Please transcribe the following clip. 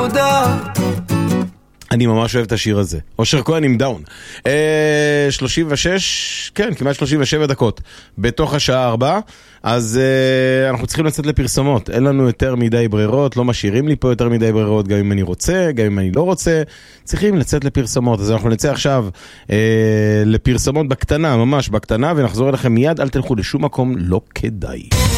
עבודה. אני ממש אוהב את השיר הזה. אושר כהן עם דאון. 36, כן, כמעט 37 דקות. בתוך השעה 4, אז אנחנו צריכים לצאת לפרסומות. אין לנו יותר מדי ברירות, לא משאירים לי פה יותר מדי ברירות, גם אם אני רוצה, גם אם אני לא רוצה. צריכים לצאת לפרסומות. אז אנחנו נצא עכשיו לפרסומות בקטנה, ממש בקטנה, ונחזור אליכם מיד. אל תלכו לשום מקום, לא כדאי.